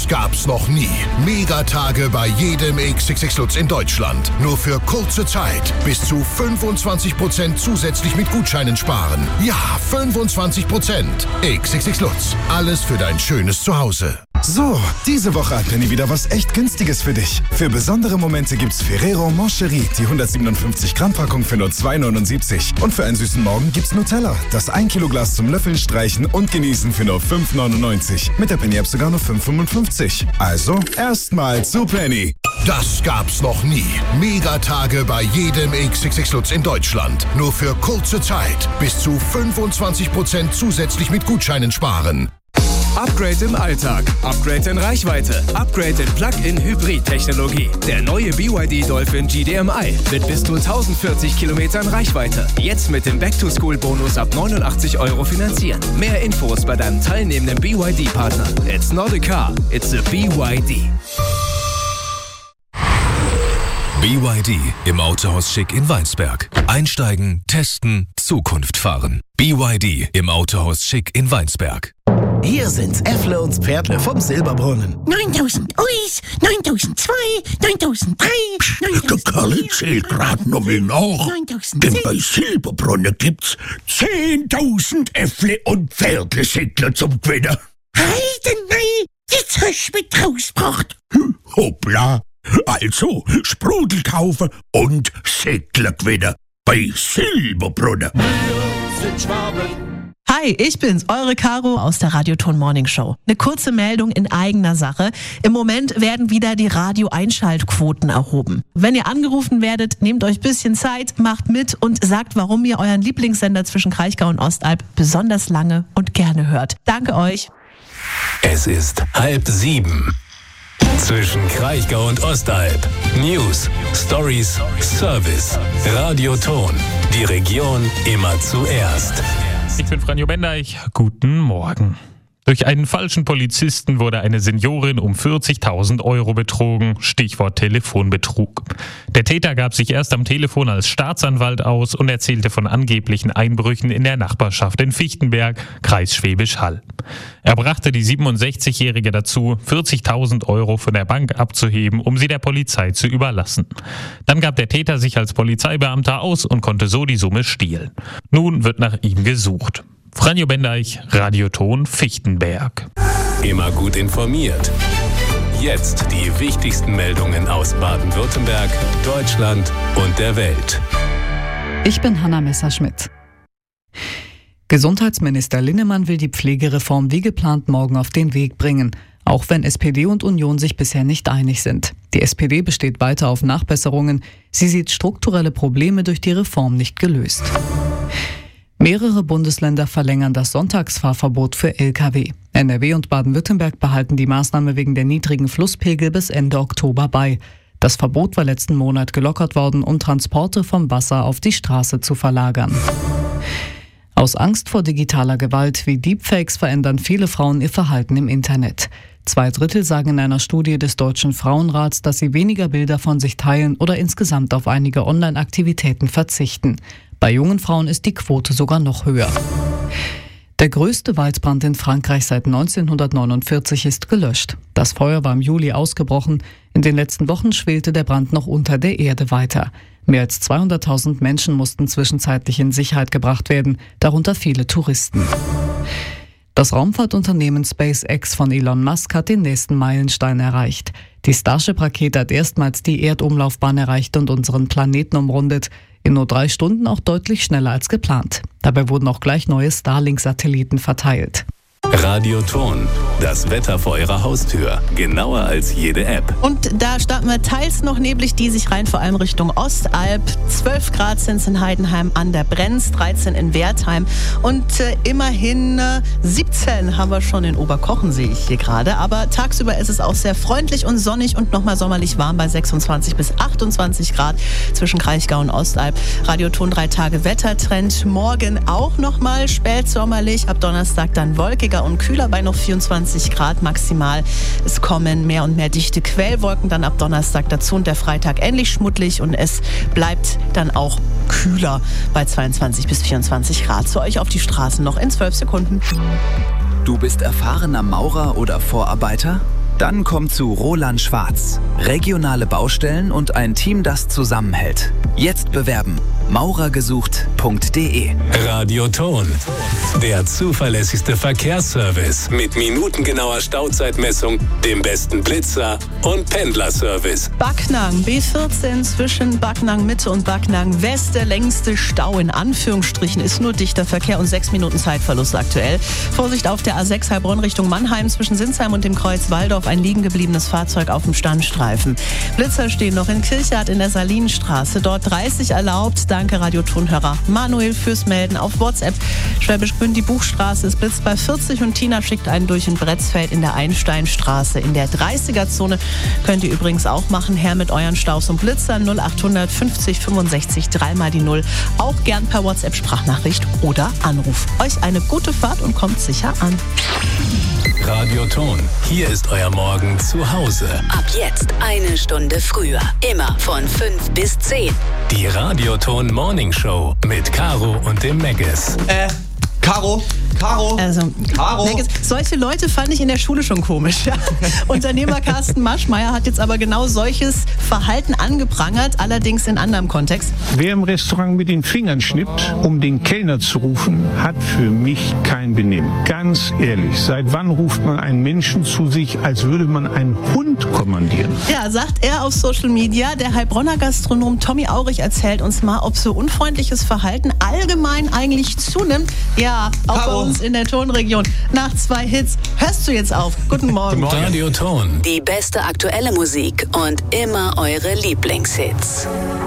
Das gab's noch nie. Megatage bei jedem XXX Lutz in Deutschland. Nur für kurze Zeit. Bis zu 25% zusätzlich mit Gutscheinen sparen. Ja, 25%. XXX Lutz. Alles für dein schönes Zuhause. So, diese Woche hat Penny wieder was echt Günstiges für dich. Für besondere Momente gibt's Ferrero Moncherie, die 157 Gramm Packung für nur 2,79. Und für einen süßen Morgen gibt's Nutella, das 1 Kilo Glas zum Löffeln, Streichen und Genießen für nur 5,99. Mit der Penny App sogar nur 5,55. Also, erstmal zu Penny. Das gab's noch nie. Megatage bei jedem XXX Lutz in Deutschland. Nur für kurze Zeit. Bis zu 25% zusätzlich mit Gutscheinen sparen. Upgrade im Alltag, Upgrade in Reichweite, Upgrade in Plug-in-Hybrid-Technologie. Der neue BYD Dolphin GDMI mit bis zu 1040 Kilometern Reichweite. Jetzt mit dem Back-to-School-Bonus ab 89 € finanzieren. Mehr Infos bei deinem teilnehmenden BYD-Partner. It's not a car, it's a BYD. BYD im Autohaus Schick in Weinsberg. Einsteigen, testen, Zukunft fahren. BYD im Autohaus Schick in Weinsberg. Hier sind's Äffle und Pferdle vom Silberbrunnen. 9000 Uis, 9002, 9003, Der Kerl zählt grad noch mal nach. 9010. Denn bei Silberbrunnen gibt's 10.000 Äffle und Pferdle-Säckler zum Gewinnen. Heidenei, jetzt hast du mich rausgebracht. Hoppla. Also, Sprudel kaufen und Säckler gewinnen. Bei Silberbrunnen. Hi, ich bin's, eure Caro aus der Radioton Morning Show. Eine kurze Meldung in eigener Sache. Im Moment werden wieder die Radio-Einschaltquoten erhoben. Wenn ihr angerufen werdet, nehmt euch ein bisschen Zeit, macht mit und sagt, warum ihr euren Lieblingssender zwischen Kraichgau und Ostalb besonders lange und gerne hört. Danke euch. Es ist 6:30. Zwischen Kraichgau und Ostalb. News, Stories, Service. Radioton. Die Region immer zuerst. Ich bin Franjo Bendeich. Guten Morgen. Durch einen falschen Polizisten wurde eine Seniorin um 40.000 € betrogen. Stichwort Telefonbetrug. Der Täter gab sich erst am Telefon als Staatsanwalt aus und erzählte von angeblichen Einbrüchen in der Nachbarschaft in Fichtenberg, Kreis Schwäbisch Hall. Er brachte die 67-Jährige dazu, 40.000 € von der Bank abzuheben, um sie der Polizei zu überlassen. Dann gab der Täter sich als Polizeibeamter aus und konnte so die Summe stehlen. Nun wird nach ihm gesucht. Franjo Bendeich, Radioton Fichtenberg. Immer gut informiert. Jetzt die wichtigsten Meldungen aus Baden-Württemberg, Deutschland und der Welt. Ich bin Hanna Messerschmidt. Gesundheitsminister Linnemann will die Pflegereform wie geplant morgen auf den Weg bringen, auch wenn SPD und Union sich bisher nicht einig sind. Die SPD besteht weiter auf Nachbesserungen. Sie sieht strukturelle Probleme durch die Reform nicht gelöst. Mehrere Bundesländer verlängern das Sonntagsfahrverbot für Lkw. NRW und Baden-Württemberg behalten die Maßnahme wegen der niedrigen Flusspegel bis Ende Oktober bei. Das Verbot war letzten Monat gelockert worden, um Transporte vom Wasser auf die Straße zu verlagern. Aus Angst vor digitaler Gewalt wie Deepfakes verändern viele Frauen ihr Verhalten im Internet. 2/3 sagen in einer Studie des Deutschen Frauenrats, dass sie weniger Bilder von sich teilen oder insgesamt auf einige Online-Aktivitäten verzichten. Bei jungen Frauen ist die Quote sogar noch höher. Der größte Waldbrand in Frankreich seit 1949 ist gelöscht. Das Feuer war im Juli ausgebrochen. In den letzten Wochen schwelte der Brand noch unter der Erde weiter. Mehr als 200.000 Menschen mussten zwischenzeitlich in Sicherheit gebracht werden, darunter viele Touristen. Das Raumfahrtunternehmen SpaceX von Elon Musk hat den nächsten Meilenstein erreicht. Die Starship-Rakete hat erstmals die Erdumlaufbahn erreicht und unseren Planeten umrundet. In nur 3 Stunden auch deutlich schneller als geplant. Dabei wurden auch gleich neue Starlink-Satelliten verteilt. Radioton, das Wetter vor Ihrer Haustür. Genauer als jede App. Und da starten wir teils noch neblig, die sich rein vor allem Richtung Ostalb. 12 Grad sind es in Heidenheim an der Brenz, 13 in Wertheim und immerhin 17 haben wir schon in Oberkochen, sehe ich hier gerade. Aber tagsüber ist es auch sehr freundlich und sonnig und nochmal sommerlich warm bei 26 bis 28 Grad zwischen Kraichgau und Ostalb. Radioton 3 Tage Wettertrend. Morgen auch nochmal spätsommerlich, ab Donnerstag dann wolkiger und kühler bei noch 24 Grad maximal. Es kommen mehr und mehr dichte Quellwolken dann ab Donnerstag dazu und der Freitag ähnlich schmuddelig und es bleibt dann auch kühler bei 22 bis 24 Grad. Zu euch auf die Straßen noch in 12 Sekunden. Du bist erfahrener Maurer oder Vorarbeiter? Dann kommt zu Roland Schwarz. Regionale Baustellen und ein Team, das zusammenhält. Jetzt bewerben. maurergesucht.de. Radioton. Der zuverlässigste Verkehrsservice mit minutengenauer Stauzeitmessung, dem besten Blitzer und Pendlerservice. Backnang, B14 zwischen Backnang Mitte und Backnang West. Der längste Stau in Anführungsstrichen ist nur dichter Verkehr und 6 Minuten Zeitverlust aktuell. Vorsicht auf der A6 Heilbronn Richtung Mannheim zwischen Sinsheim und dem Kreuz Waldorf. Ein liegen gebliebenes Fahrzeug auf dem Standstreifen. Blitzer stehen noch in Kirchhardt in der Salinenstraße. Dort 30 erlaubt. Danke Radiotonhörer Manuel fürs Melden. Auf WhatsApp Schwäbisch Gmünd, die Buchstraße ist blitzt bei 40 und Tina schickt einen durch in Bretzfeld in der Einsteinstraße. In der 30er-Zone könnt ihr übrigens auch machen. Her mit euren Staus und Blitzern 0800 50 65 3 mal die 0. Auch gern per WhatsApp Sprachnachricht oder Anruf. Euch eine gute Fahrt und kommt sicher an. Radioton. Hier ist euer Morgen zu Hause. Ab jetzt 1 Stunde früher. Immer von 5 bis 10. Die Radioton Morning Show mit Caro und dem Megis. Caro. Also, solche Leute fand ich in der Schule schon komisch. Ja. Unternehmer Carsten Maschmeyer hat jetzt aber genau solches Verhalten angeprangert, allerdings in anderem Kontext. Wer im Restaurant mit den Fingern schnippt, um den Kellner zu rufen, hat für mich kein Benehmen. Ganz ehrlich, seit wann ruft man einen Menschen zu sich, als würde man einen Hund kommandieren? Ja, sagt er auf Social Media. Der Heilbronner Gastronom Tommy Aurich erzählt uns mal, ob so unfreundliches Verhalten allgemein eigentlich zunimmt. Ja, auch bei uns in der Tonregion. Nach 2 Hits hörst du jetzt auf. Guten Morgen. Radioton. Die beste aktuelle Musik und immer eure Lieblingshits.